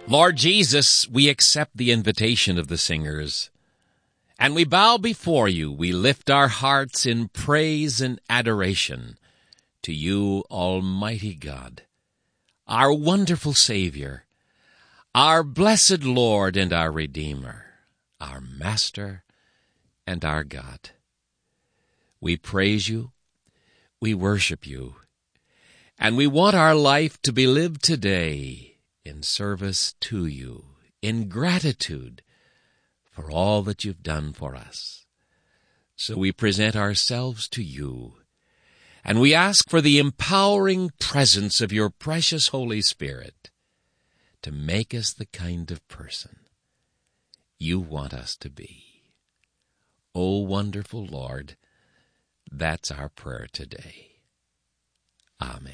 Lord Jesus, we accept the invitation of the singers, and we bow before you. We lift our hearts in praise and adoration to you, Almighty God, our wonderful Savior, our blessed Lord and our Redeemer, our Master and our God. We praise you, we worship you, and we want our life to be lived today in service to you, in gratitude for all that you've done for us. So we present ourselves to you, and we ask for the empowering presence of your precious Holy Spirit to make us the kind of person you want us to be. O wonderful Lord, that's our prayer today. Amen.